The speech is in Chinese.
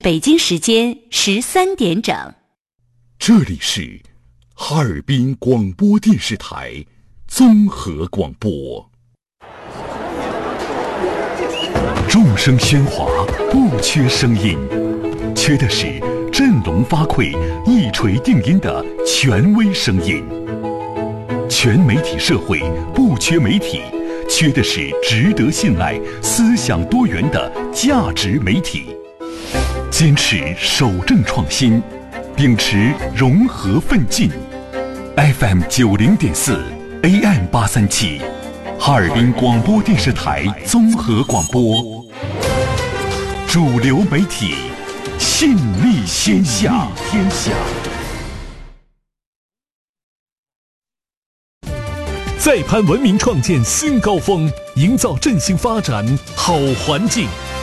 北京时间13点整。 这里是哈尔滨广播电视台综合广播。众声喧哗，不缺声音，缺的是振聋发聩、一锤定音的权威声音。全媒体社会不缺媒体，缺的是值得信赖、思想多元的价值媒体。坚持守正创新，秉持融合奋进。FM 90.4 AM 837，哈尔滨广播电视台综合广播，主流媒体，信力天下。 再攀文明，创建新高峰，营造振兴发展好环境。